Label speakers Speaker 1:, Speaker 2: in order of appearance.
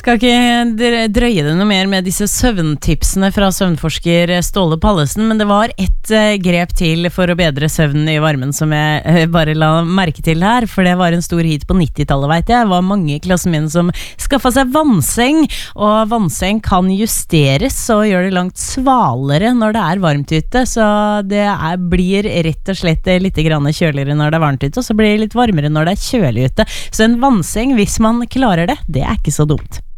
Speaker 1: Skal ikke drøye det noe mer med disse søvntipsene fra søvnforsker Ståle Pallesen, men det var ett grep til for å bedre søvnen i varmen som jeg bare la merke til her, for det var en stor hit på 90-tallet, vet jeg. Det var mange i klassen min som skaffet seg vannseng, og vannseng kan justeres og gjøre det langt svalere når det er varmt ute, så det blir rett og slett litt grann kjøligere når det er varmt ute, og så blir det litt varmere når det er kjølig ute. Så en vannseng, hvis man klarer det, det er ikke så dumt.